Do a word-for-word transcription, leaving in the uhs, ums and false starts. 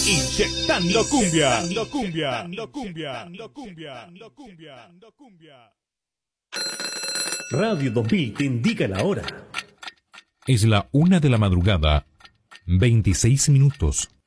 Inyectando cumbia. Inyectando cumbia. Inyectando cumbia. Inyectando cumbia. Radio dos mil te indica la hora. Es la una de la madrugada, veintiséis minutos.